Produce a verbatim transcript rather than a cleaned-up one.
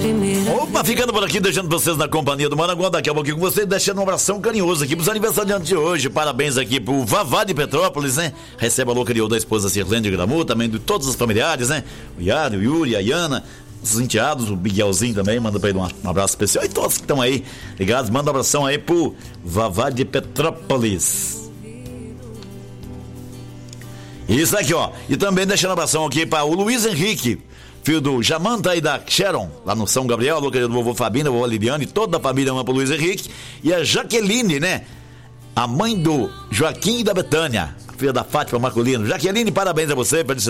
Opa, ficando por aqui, deixando vocês na companhia do Maranguá, daqui a pouquinho com vocês, deixando um abração carinhoso aqui pros aniversariantes de hoje. Parabéns aqui pro Vavá de Petrópolis, né? Recebe a louca de da esposa Sirlene de Gramu, também de todos os familiares, né? O Yari, o Yuri, a Iana, os enteados, o Miguelzinho também, manda pra ele um, um abraço especial. E todos que estão aí ligados, manda um abração aí pro Vavá de Petrópolis. Isso aqui, ó. E também deixando um abração aqui para o Luiz Henrique, filho do Jamanta e da Sharon, lá no São Gabriel, louca do vovô Fabinho, da vovó Liliane, e toda a família ama pro Luiz Henrique. E a Jaqueline, né? A mãe do Joaquim e da Betânia, filha da Fátima Marcolino. Jaqueline, parabéns a você, felicidades.